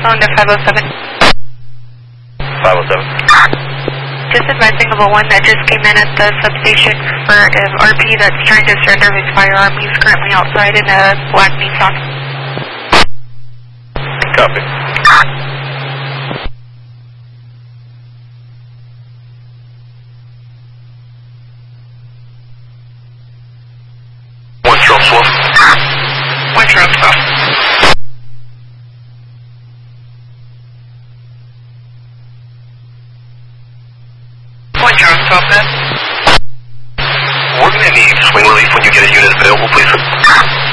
phone to 507. 507. Just advising of a one that just came in at the substation for an RP that's trying to surrender his firearm. He's currently outside in a black Nissan. Copy. One Charles 12. One Charles 12. One Charles 12, then. We're going to need swing relief when you get a unit available, please.